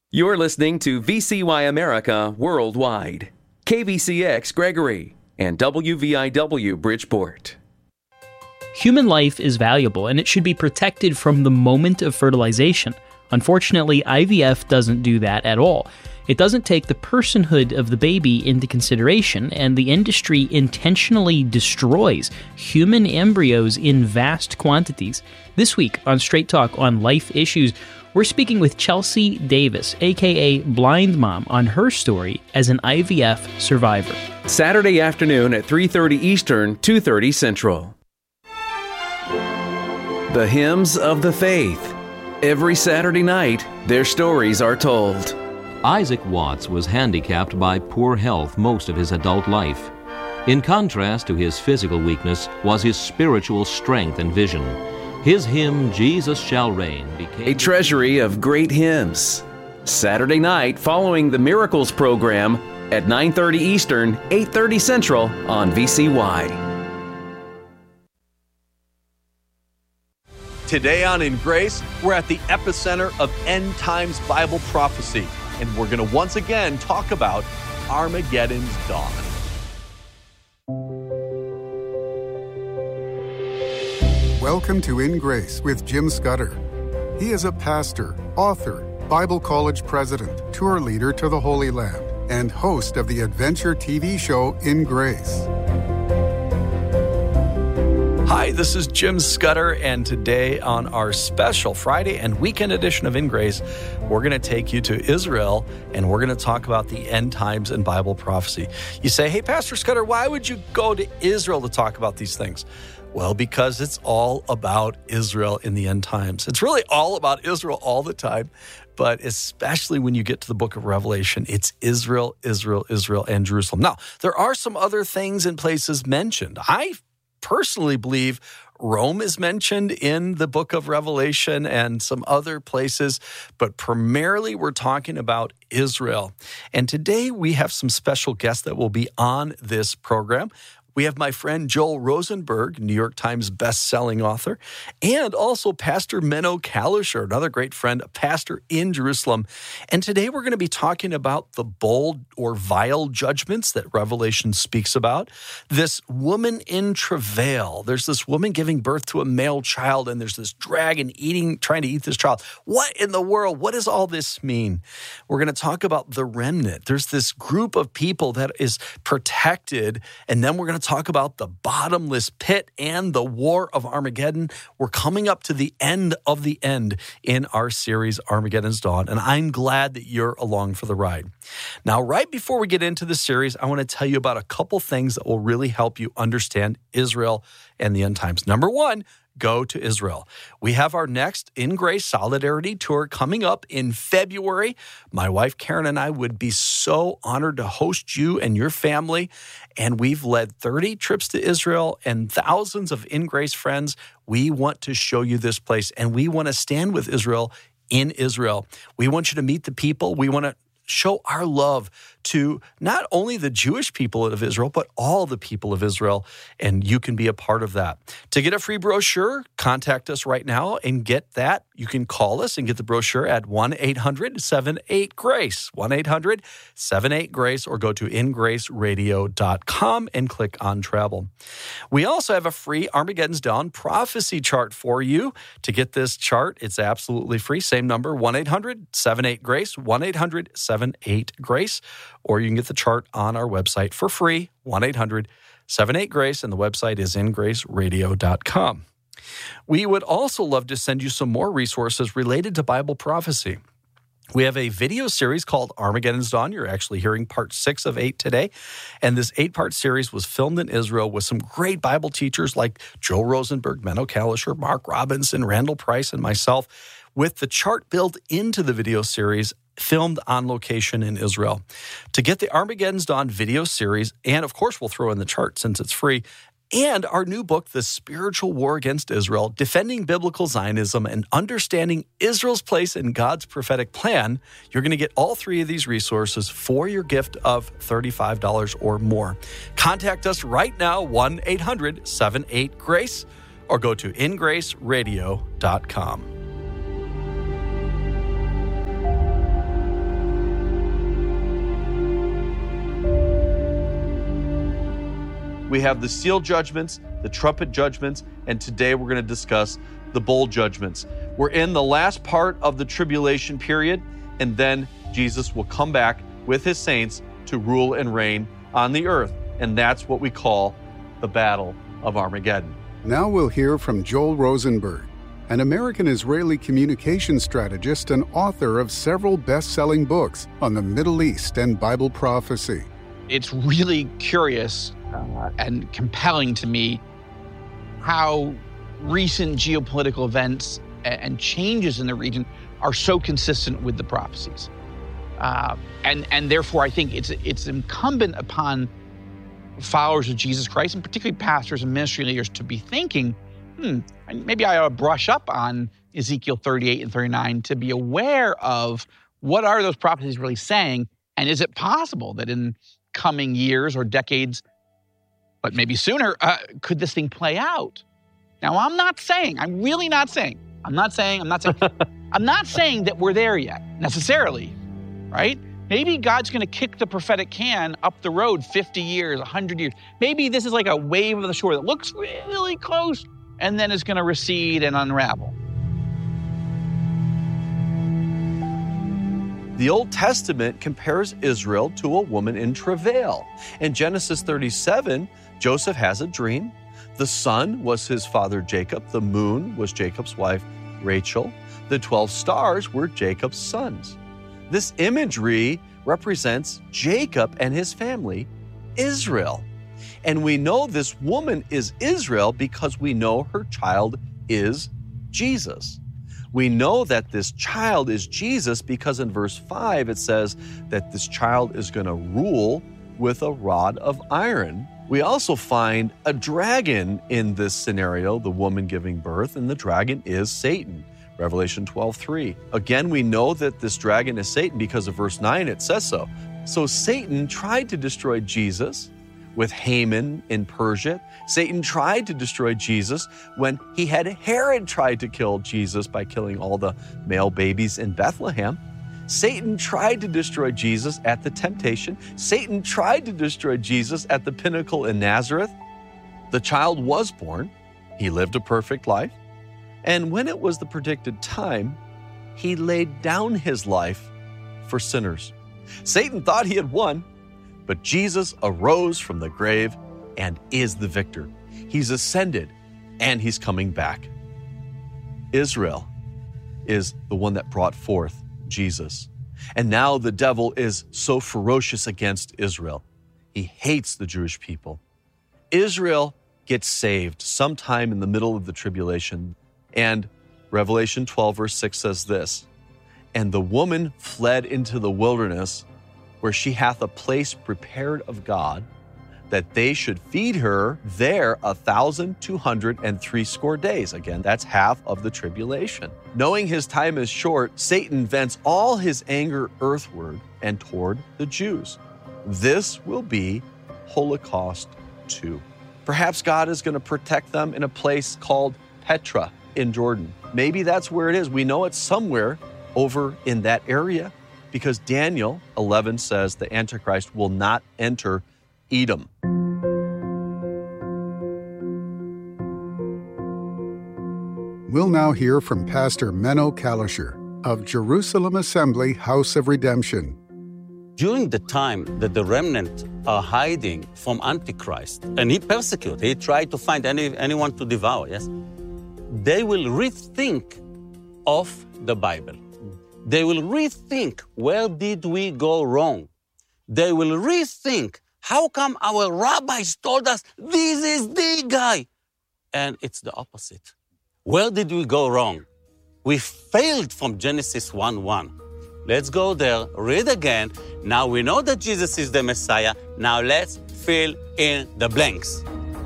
You're listening to VCY America Worldwide, KVCX Gregory, and WVIW Bridgeport. Human life is valuable, and it should be protected from the moment of fertilization. Unfortunately, IVF doesn't do that at all. It doesn't take the personhood of the baby into consideration, and the industry intentionally destroys human embryos in vast quantities. This week on Straight Talk on Life Issues, we're speaking with Chelsea Davis, aka Blind Mom, on her story as an IVF survivor. Saturday afternoon at 3:30 Eastern, 2:30 Central. The Hymns of the Faith. Every Saturday night, their stories are told. Isaac Watts was handicapped by poor health most of his adult life. In contrast to his physical weakness was his spiritual strength and vision. His hymn, Jesus Shall Reign, became a treasury of great hymns. Saturday night following the Miracles program at 9:30 Eastern, 8:30 Central on VCY. Today on In Grace, we're at the epicenter of end times Bible prophecy, and we're going to once again talk about Armageddon's dawn. Welcome to In Grace with Jim Scudder. He is a pastor, author, Bible college president, tour leader to the Holy Land, and host of the adventure TV show In Grace. Hi, this is Jim Scudder, and today on our special Friday and weekend edition of In Grace, we're going to take you to Israel, and we're going to talk about the end times and Bible prophecy. You say, hey, Pastor Scudder, why would you go to Israel to talk about these things? Well, because it's all about Israel in the end times. It's really all about Israel all the time, but especially when you get to the book of Revelation, it's Israel, Israel, Israel, and Jerusalem. Now, there are some other things and places mentioned. I personally believe Rome is mentioned in the book of Revelation and some other places, but primarily we're talking about Israel. And today we have some special guests that will be on this program. We have my friend Joel Rosenberg, New York Times best-selling author, and also Pastor Menno Kalischer, another great friend, a pastor in Jerusalem. And today we're going to be talking about the bold or vile judgments that Revelation speaks about. This woman in travail. There's this woman giving birth to a male child, and there's this dragon trying to eat this child. What in the world? What does all this mean? We're going to talk about the remnant. There's this group of people that is protected, and then we're going to talk about the bottomless pit and the war of Armageddon. We're coming up to the end of the end in our series, Armageddon's Dawn, and I'm glad that you're along for the ride. Now, right before we get into the series, I want to tell you about a couple things that will really help you understand Israel and the end times. Number one, go to Israel. We have our next In Grace Solidarity Tour coming up in February. My wife Karen and I would be so honored to host you and your family. And we've led 30 trips to Israel and thousands of In Grace friends. We want to show you this place, and we want to stand with Israel in Israel. We want you to meet the people. We want to show our love to not only the Jewish people of Israel, but all the people of Israel, and you can be a part of that. To get a free brochure, contact us right now and get that. You can call us and get the brochure at 1-800-78-GRACE, 1-800-78-GRACE, or go to ingraceradio.com and click on travel. We also have a free Armageddon's Dawn prophecy chart for you. To get this chart, it's absolutely free. Same number, 1-800-78-GRACE, 1-800-78-GRACE, or you can get the chart on our website for free, 1-800-78-GRACE, and the website is ingraceradio.com. We would also love to send you some more resources related to Bible prophecy. We have a video series called Armageddon's Dawn. You're actually hearing part 6 of 8 today. And this 8-part series was filmed in Israel with some great Bible teachers like Joel Rosenberg, Menno Kalischer, Mark Robinson, Randall Price, and myself, with the chart built into the video series filmed on location in Israel. To get the Armageddon's Dawn video series, and of course we'll throw in the chart since it's free, and our new book, The Spiritual War Against Israel, Defending Biblical Zionism and Understanding Israel's Place in God's Prophetic Plan, you're going to get all 3 of these resources for your gift of $35 or more. Contact us right now, 1-800-78-GRACE, or go to ingraceradio.com. We have the seal judgments, the trumpet judgments, and today we're going to discuss the bowl judgments. We're in the last part of the tribulation period, and then Jesus will come back with his saints to rule and reign on the earth. And that's what we call the Battle of Armageddon. Now we'll hear from Joel Rosenberg, an American-Israeli communication strategist and author of several best-selling books on the Middle East and Bible prophecy. It's really curious and compelling to me how recent geopolitical events and changes in the region are so consistent with the prophecies. And therefore, I think it's incumbent upon followers of Jesus Christ, and particularly pastors and ministry leaders, to be thinking, maybe I ought to brush up on Ezekiel 38 and 39 to be aware of what are those prophecies really saying, and is it possible that in coming years or decades, but maybe sooner, could this thing play out? Now, I'm not saying that we're there yet, necessarily, right? Maybe God's going to kick the prophetic can up the road 50 years, 100 years. Maybe this is like a wave of the shore that looks really close and then is going to recede and unravel. The Old Testament compares Israel to a woman in travail. In Genesis 37, Joseph has a dream. The sun was his father Jacob. The moon was Jacob's wife Rachel. The 12 stars were Jacob's sons. This imagery represents Jacob and his family, Israel. And we know this woman is Israel because we know her child is Jesus. We know that this child is Jesus because in verse 5 it says that this child is going to rule with a rod of iron. We also find a dragon in this scenario, the woman giving birth, and the dragon is Satan. Revelation 12:3. Again, we know that this dragon is Satan because of verse 9, it says so. So Satan tried to destroy Jesus with Haman in Persia. Satan tried to destroy Jesus when he had Herod tried to kill Jesus by killing all the male babies in Bethlehem. Satan tried to destroy Jesus at the temptation. Satan tried to destroy Jesus at the pinnacle in Nazareth. The child was born. He lived a perfect life. And when it was the predicted time, he laid down his life for sinners. Satan thought he had won, but Jesus arose from the grave and is the victor. He's ascended and he's coming back. Israel is the one that brought forth Jesus. And now the devil is so ferocious against Israel. He hates the Jewish people. Israel gets saved sometime in the middle of the tribulation. And Revelation 12 verse 6 says this, "And the woman fled into the wilderness, where she hath a place prepared of God, that they should feed her there 1,260 days." Again, that's half of the tribulation. Knowing his time is short, Satan vents all his anger earthward and toward the Jews. This will be Holocaust 2. Perhaps God is going to protect them in a place called Petra in Jordan. Maybe that's where it is. We know it's somewhere over in that area because Daniel 11 says the Antichrist will not enter Edom. We'll now hear from Pastor Menno Kalischer of Jerusalem Assembly House of Redemption. During the time that the remnant are hiding from Antichrist, and he persecuted, he tried to find anyone to devour, yes? They will rethink of the Bible. They will rethink, where did we go wrong? They will rethink, how come our rabbis told us this is the guy? And it's the opposite. Where did we go wrong? We failed from Genesis 1:1. Let's go there, read again. Now we know that Jesus is the Messiah. Now let's fill in the blanks.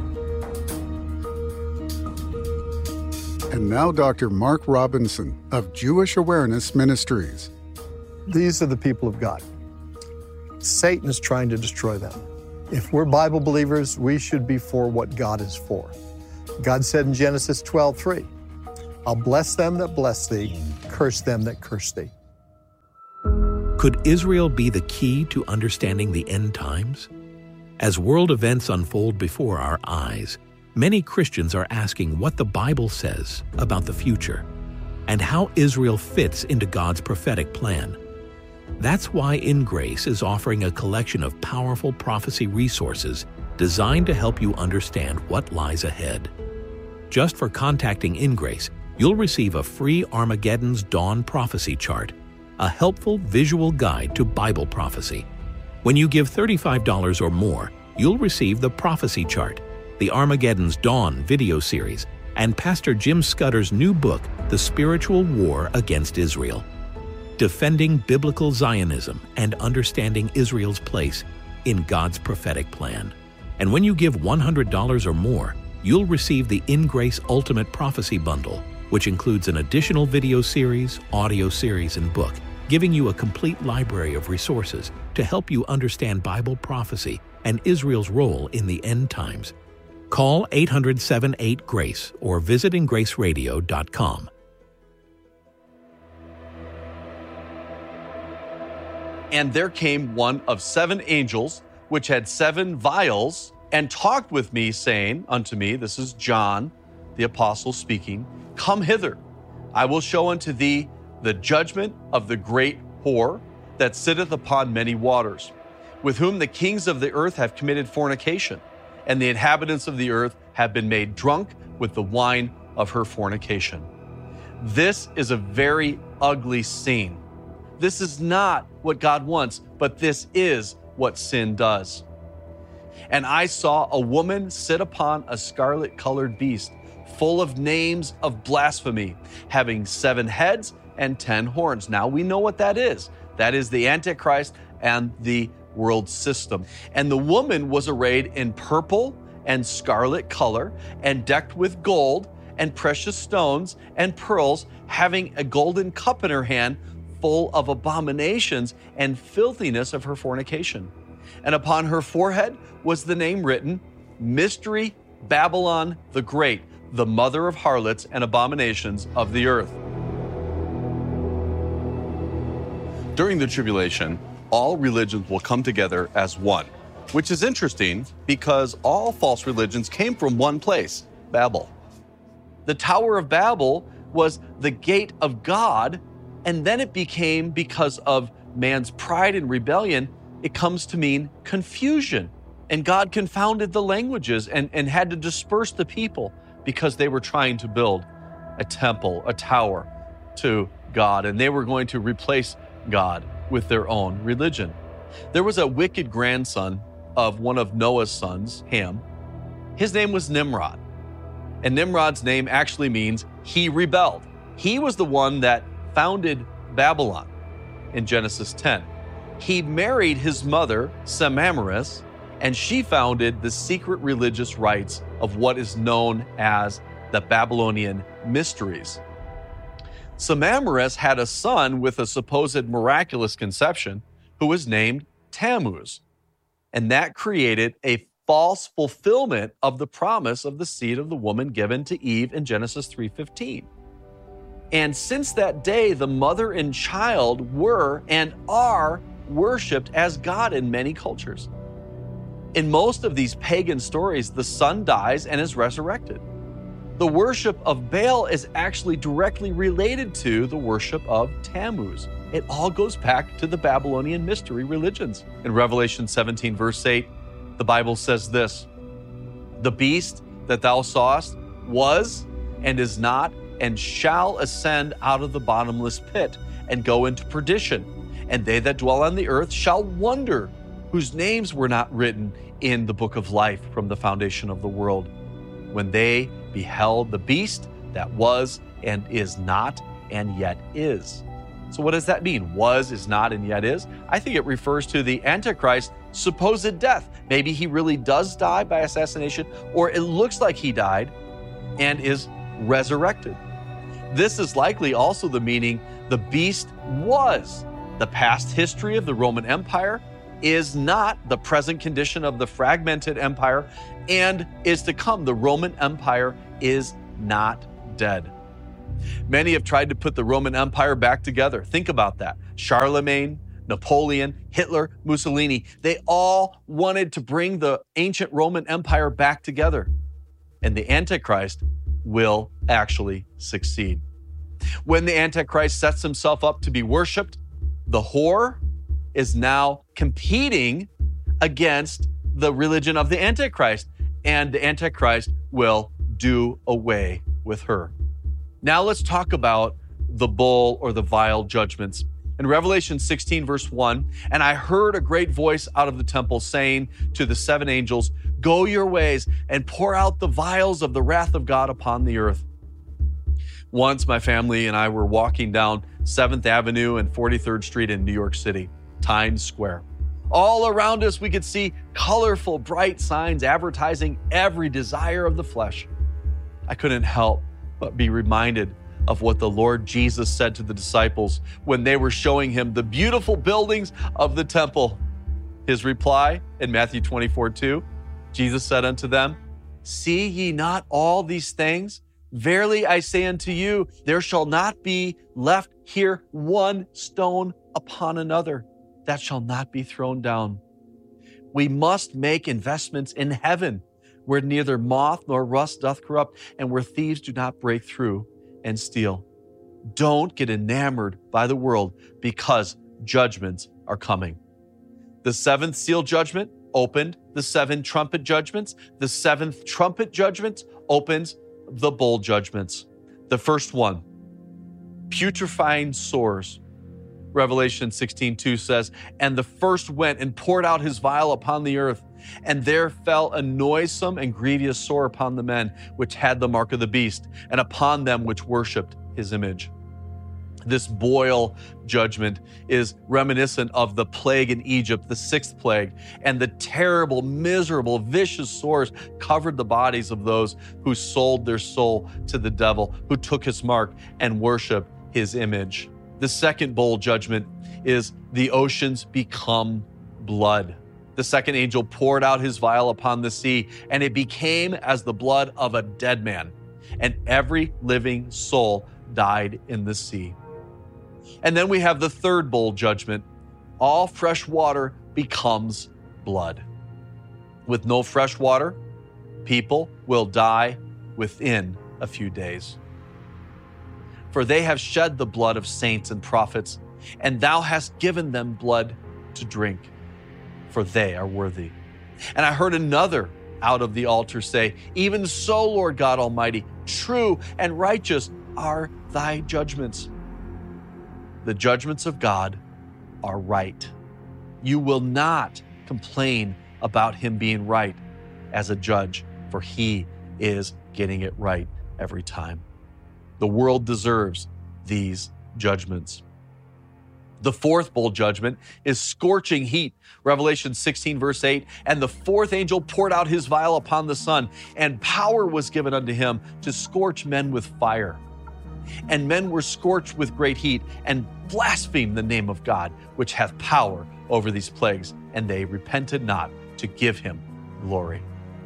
And now Dr. Mark Robinson of Jewish Awareness Ministries. These are the people of God. Satan is trying to destroy them. If we're Bible believers, we should be for what God is for. God said in Genesis 12:3, "I'll bless them that bless thee, curse them that curse thee." Could Israel be the key to understanding the end times? As world events unfold before our eyes, many Christians are asking what the Bible says about the future and how Israel fits into God's prophetic plan. That's why In Grace is offering a collection of powerful prophecy resources designed to help you understand what lies ahead. Just for contacting In Grace, you'll receive a free Armageddon's Dawn prophecy chart, a helpful visual guide to Bible prophecy. When you give $35 or more, you'll receive the prophecy chart, the Armageddon's Dawn video series, and Pastor Jim Scudder's new book, The Spiritual War Against Israel, Defending Biblical Zionism and Understanding Israel's Place in God's Prophetic Plan. And when you give $100 or more, you'll receive the In Grace Ultimate Prophecy Bundle, which includes an additional video series, audio series, and book, giving you a complete library of resources to help you understand Bible prophecy and Israel's role in the end times. Call 800-78-GRACE or visit ingraceradio.com. And there came one of 7 angels, which had 7 vials, and talked with me, saying unto me, this is John, the apostle speaking, come hither, I will show unto thee the judgment of the great whore that sitteth upon many waters, with whom the kings of the earth have committed fornication, and the inhabitants of the earth have been made drunk with the wine of her fornication. This is a very ugly scene. This is not what God wants, but this is what sin does. And I saw a woman sit upon a scarlet-colored beast, full of names of blasphemy, having 7 heads and 10 horns. Now we know what that is. That is the Antichrist and the world system. And the woman was arrayed in purple and scarlet color and decked with gold and precious stones and pearls, having a golden cup in her hand full of abominations and filthiness of her fornication. And upon her forehead was the name written, Mystery Babylon the Great, the mother of harlots and abominations of the earth. During the tribulation, all religions will come together as one, which is interesting because all false religions came from one place, Babel. The Tower of Babel was the gate of God, and then it became, because of man's pride and rebellion, it comes to mean confusion. And God confounded the languages and had to disperse the people because they were trying to build a temple, a tower to God, and they were going to replace God with their own religion. There was a wicked grandson of one of Noah's sons, Ham. His name was Nimrod. And Nimrod's name actually means he rebelled. He was the one that founded Babylon in Genesis 10. He married his mother, Semiramis, and she founded the secret religious rites of what is known as the Babylonian Mysteries. Semiramis had a son with a supposed miraculous conception who was named Tammuz, and that created a false fulfillment of the promise of the seed of the woman given to Eve in Genesis 3:15. And since that day, the mother and child were and are worshipped as God in many cultures. In most of these pagan stories, the son dies and is resurrected. The worship of Baal is actually directly related to the worship of Tammuz. It all goes back to the Babylonian mystery religions. In Revelation 17, verse 8, the Bible says this, "The beast that thou sawest was and is not and shall ascend out of the bottomless pit and go into perdition. And they that dwell on the earth shall wonder, whose names were not written in the book of life from the foundation of the world, when they beheld the beast that was and is not and yet is." So what does that mean? Was, is not, and yet is? I think it refers to the Antichrist's supposed death. Maybe he really does die by assassination, or it looks like he died and is resurrected. This is likely also the meaning the beast was. The past history of the Roman Empire is not the present condition of the fragmented empire, and is to come. The Roman Empire is not dead. Many have tried to put the Roman Empire back together. Think about that. Charlemagne, Napoleon, Hitler, Mussolini, they all wanted to bring the ancient Roman Empire back together. And the Antichrist will actually succeed. When the Antichrist sets himself up to be worshiped, the whore is now competing against the religion of the Antichrist, and the Antichrist will do away with her. Now let's talk about the bull or the vial judgments. In Revelation 16, verse 1, and I heard a great voice out of the temple saying to the 7 angels, go your ways and pour out the vials of the wrath of God upon the earth. Once my family and I were walking down 7th Avenue and 43rd Street in New York City, Times Square. All around us, we could see colorful, bright signs advertising every desire of the flesh. I couldn't help but be reminded of what the Lord Jesus said to the disciples when they were showing him the beautiful buildings of the temple. His reply in Matthew 24:2, Jesus said unto them, see ye not all these things? Verily I say unto you, there shall not be left here one stone upon another that shall not be thrown down. We must make investments in heaven, where neither moth nor rust doth corrupt, and where thieves do not break through and steal. Don't get enamored by the world, because judgments are coming. The 7th seal judgment opened the 7 trumpet judgments. The 7th trumpet judgment opens the bowl judgments. The first one, putrefying sores. Revelation 16:2 says, and the first went and poured out his vial upon the earth, and there fell a noisome and grievous sore upon the men which had the mark of the beast, and upon them which worshipped his image. This boil judgment is reminiscent of the plague in Egypt, the 6th plague, and the terrible, miserable, vicious sores covered the bodies of those who sold their soul to the devil, who took his mark and worshiped his image. The second bowl judgment is the oceans become blood. The second angel poured out his vial upon the sea, and it became as the blood of a dead man, and every living soul died in the sea. And then we have the third bowl judgment. All fresh water becomes blood. With no fresh water, people will die within a few days. For they have shed the blood of saints and prophets, and thou hast given them blood to drink, for they are worthy. And I heard another out of the altar say, even so, Lord God Almighty, true and righteous are thy judgments. The judgments of God are right. You will not complain about him being right as a judge, for he is getting it right every time. The world deserves these judgments. The fourth bowl judgment is scorching heat. Revelation 16, verse 8, and the 4th angel poured out his vial upon the sun, and power was given unto him to scorch men with fire. And men were scorched with great heat, and blasphemed the name of God, which hath power over these plagues, and they repented not to give him glory.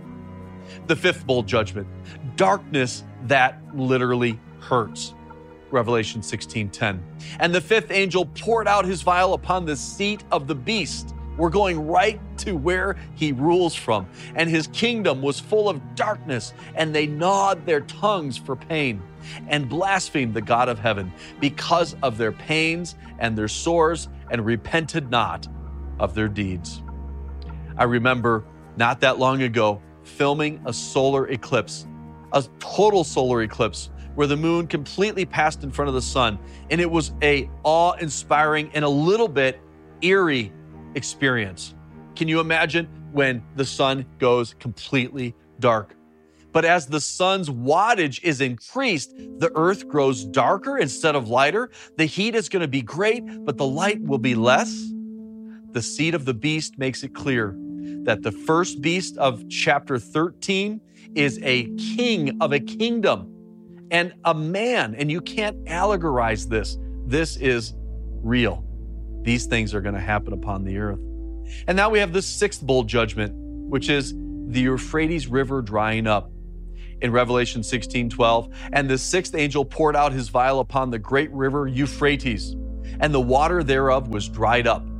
The 5th bowl judgment, darkness that literally hurts. Revelation 16:10. And the 5th angel poured out his vial upon the seat of the beast. We're going right to where he rules from. And his kingdom was full of darkness, and they gnawed their tongues for pain, and blasphemed the God of heaven because of their pains and their sores, and repented not of their deeds. I remember not that long ago filming a solar eclipse, a total solar eclipse, where the moon completely passed in front of the sun. And it was a awe-inspiring and a little bit eerie experience. Can you imagine when the sun goes completely dark? But as the sun's wattage is increased, the earth grows darker instead of lighter. The heat is going to be great, but the light will be less. The seed of the beast makes it clear that the first beast of chapter 13 is a king of a kingdom and a man, and you can't allegorize this. This is real. These things are going to happen upon the earth. And now we have the 6th bowl judgment, which is the Euphrates River drying up. In Revelation 16:12, and the 6th angel poured out his vial upon the great river Euphrates, and the water thereof was dried up,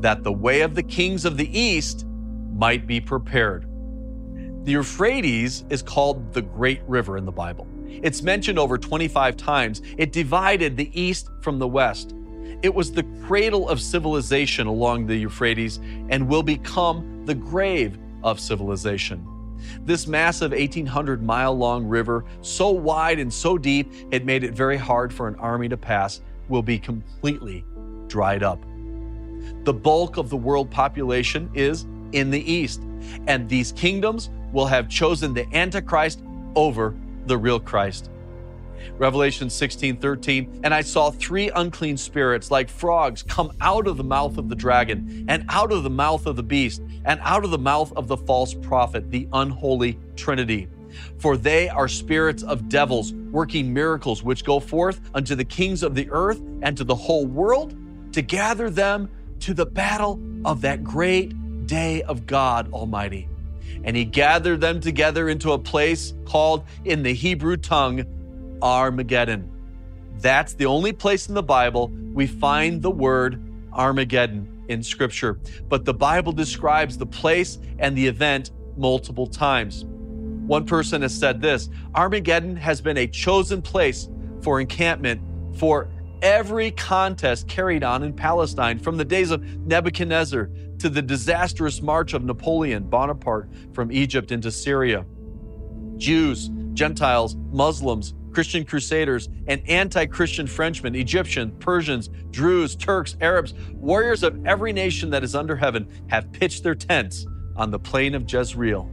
that the way of the kings of the east might be prepared. The Euphrates is called the Great River in the Bible. It's mentioned over 25 times. It divided the east from the west. It was the cradle of civilization along the Euphrates and will become the grave of civilization. This massive 1,800-mile-long river, so wide and so deep it made it very hard for an army to pass, will be completely dried up. The bulk of the world population is in the east, and these kingdoms will have chosen the Antichrist over the real Christ. Revelation 16:13, and I saw 3 unclean spirits like frogs come out of the mouth of the dragon, and out of the mouth of the beast, and out of the mouth of the false prophet, the unholy Trinity. For they are spirits of devils, working miracles, which go forth unto the kings of the earth and to the whole world, to gather them to the battle of that great day of God Almighty. And he gathered them together into a place called in the Hebrew tongue Armageddon. That's the only place in the Bible we find the word Armageddon in Scripture. But the Bible describes the place and the event multiple times. One person has said this: Armageddon has been a chosen place for encampment for every contest carried on in Palestine, from the days of Nebuchadnezzar to the disastrous march of Napoleon Bonaparte from Egypt into Syria. Jews, Gentiles, Muslims, Christian crusaders, and anti-Christian Frenchmen, Egyptians, Persians, Druze, Turks, Arabs, warriors of every nation that is under heaven have pitched their tents on the plain of Jezreel.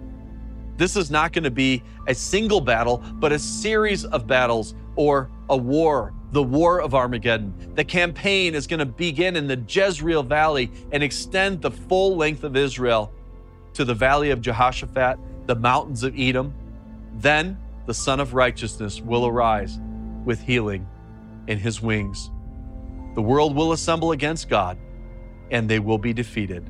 This is not going to be a single battle, but a series of battles, or a war, the War of Armageddon. The campaign is going to begin in the Jezreel Valley and extend the full length of Israel to the Valley of Jehoshaphat, the mountains of Edom. Then the Son of Righteousness will arise with healing in his wings. The world will assemble against God, and they will be defeated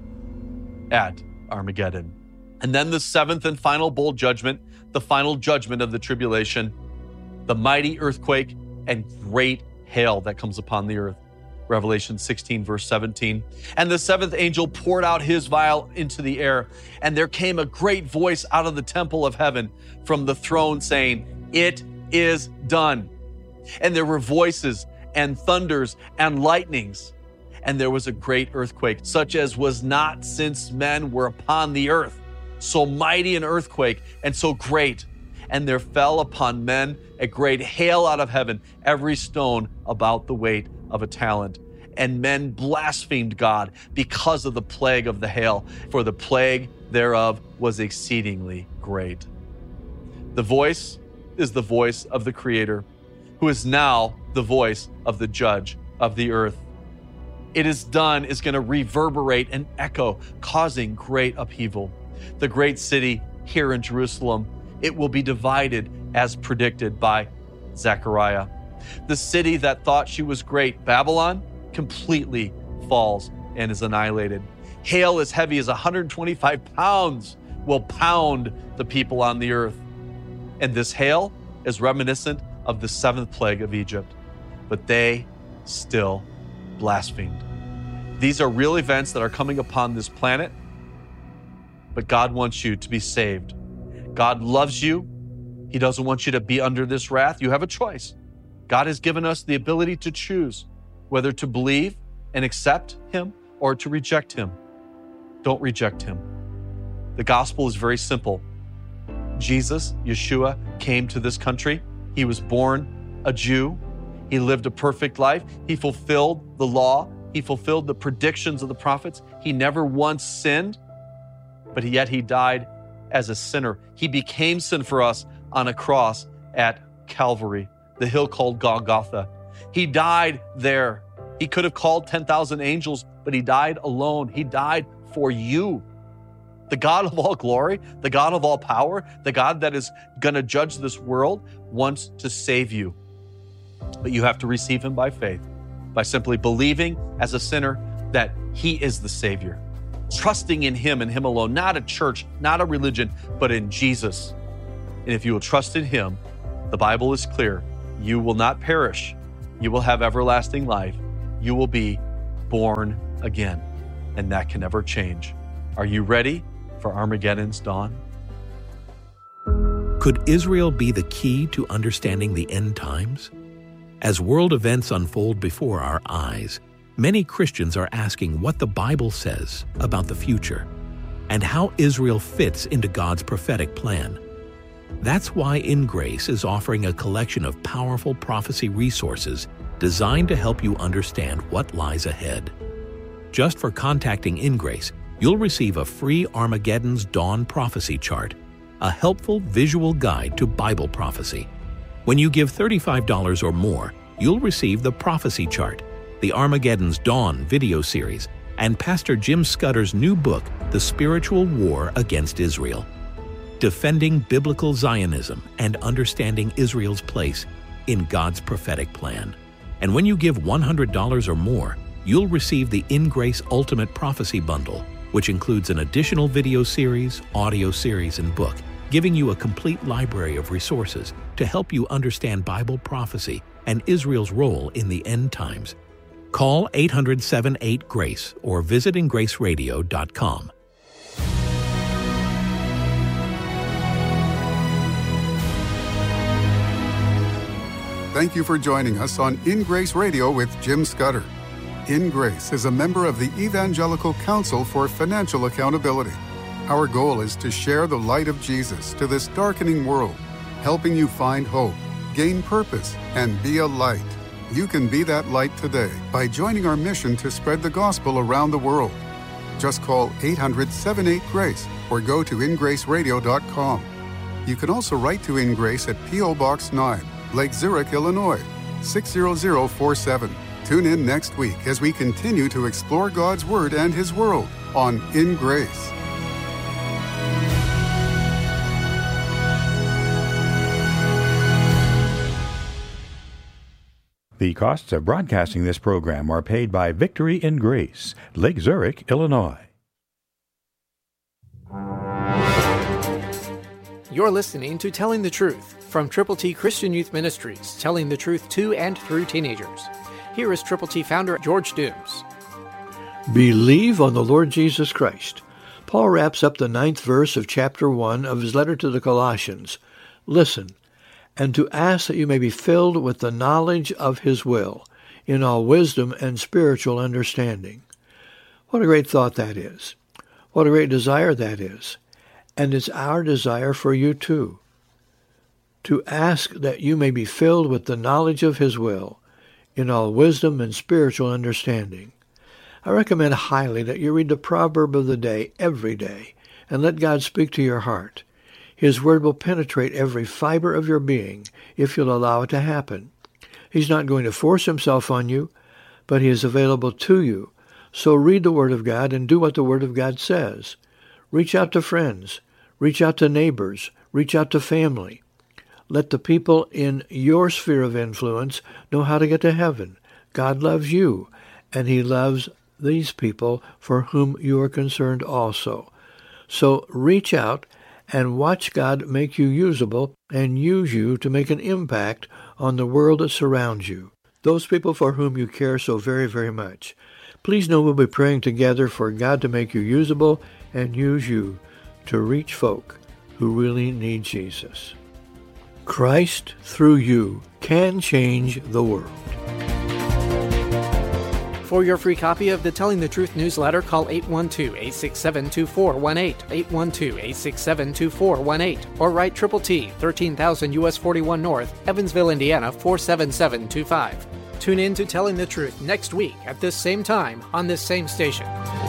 at Armageddon. And then the 7th and final bowl judgment, the final judgment of the tribulation, the mighty earthquake and great hail that comes upon the earth. Revelation 16, verse 17. And the 7th angel poured out his vial into the air, and there came a great voice out of the temple of heaven from the throne saying, "It is done." And there were voices and thunders and lightnings, and there was a great earthquake, such as was not since men were upon the earth. So mighty an earthquake and so great. And there fell upon men a great hail out of heaven, every stone about the weight of a talent. And men blasphemed God because of the plague of the hail, for the plague thereof was exceedingly great. The voice is the voice of the Creator, who is now the voice of the Judge of the earth. It is done is going to reverberate and echo, causing great upheaval. The great city here in Jerusalem, it will be divided as predicted by Zechariah. The city that thought she was great, Babylon, completely falls and is annihilated. Hail as heavy as 125 pounds will pound the people on the earth. And this hail is reminiscent of the 7th plague of Egypt. But they still blasphemed. These are real events that are coming upon this planet. But God wants you to be saved. God loves you. He doesn't want you to be under this wrath. You have a choice. God has given us the ability to choose whether to believe and accept him or to reject him. Don't reject him. The gospel is very simple. Jesus, Yeshua, came to this country. He was born a Jew. He lived a perfect life. He fulfilled the law. He fulfilled the predictions of the prophets. He never once sinned, but yet he died as a sinner. He became sin for us on a cross at Calvary, the hill called Golgotha. He died there. He could have called 10,000 angels, but he died alone. He died for you. The God of all glory, the God of all power, the God that is going to judge this world wants to save you. But you have to receive him by faith, by simply believing as a sinner that he is the Savior. Trusting in him and him alone, not a church, not a religion, but in Jesus. And if you will trust in him, the Bible is clear. You will not perish. You will have everlasting life. You will be born again. and that can never change. Are you ready for Armageddon's dawn? Could Israel be the key to understanding the end times? As world events unfold before our eyes, many Christians are asking what the Bible says about the future and how Israel fits into God's prophetic plan. That's why In Grace is offering a collection of powerful prophecy resources designed to help you understand what lies ahead. Just for contacting In Grace, you'll receive a free Armageddon's Dawn prophecy chart, a helpful visual guide to Bible prophecy. When you give $35 or more, you'll receive the prophecy chart, the Armageddon's Dawn video series, and Pastor Jim Scudder's new book, The Spiritual War Against Israel, Defending Biblical Zionism and Understanding Israel's Place in God's Prophetic Plan. And when you give $100 or more, you'll receive the In Grace Ultimate Prophecy Bundle, which includes an additional video series, audio series, and book, giving you a complete library of resources to help you understand Bible prophecy and Israel's role in the end times. Call 800-78-GRACE or visit ingraceradio.com. Thank you for joining us on In Grace Radio with Jim Scudder. In Grace is a member of the Evangelical Council for Financial Accountability. Our goal is to share the light of Jesus to this darkening world, helping you find hope, gain purpose, and be a light. You can be that light today by joining our mission to spread the gospel around the world. Just call 800-78-GRACE or go to ingraceradio.com. You can also write to In Grace at P.O. Box 9, Lake Zurich, Illinois, 60047. Tune in next week as we continue to explore God's Word and His world on In Grace. The costs of broadcasting this program are paid by Victory in Grace, Lake Zurich, Illinois. You're listening to Telling the Truth from Triple T Christian Youth Ministries, telling the truth to and through teenagers. Here is Triple T founder George Dooms. Believe on the Lord Jesus Christ. Paul wraps up the 9th verse of chapter 1 of his letter to the Colossians. Listen, and to ask that you may be filled with the knowledge of His will, in all wisdom and spiritual understanding. What a great thought that is. What a great desire that is. And it's our desire for you too. To ask that you may be filled with the knowledge of His will, in all wisdom and spiritual understanding. I recommend highly that you read the proverb of the day every day and let God speak to your heart. His word will penetrate every fiber of your being if you'll allow it to happen. He's not going to force Himself on you, but He is available to you. So read the Word of God and do what the Word of God says. Reach out to friends. Reach out to neighbors. Reach out to family. Let the people in your sphere of influence know how to get to heaven. God loves you, and He loves these people for whom you are concerned also. So reach out and watch God make you usable and use you to make an impact on the world that surrounds you, those people for whom you care so very, very much. Please know we'll be praying together for God to make you usable and use you to reach folk who really need Jesus. Christ, through you, can change the world. For your free copy of the Telling the Truth newsletter, call 812-867-2418, 812-867-2418, or write Triple T, 13,000 U.S. 41 North, Evansville, Indiana, 47725. Tune in to Telling the Truth next week at this same time on this same station.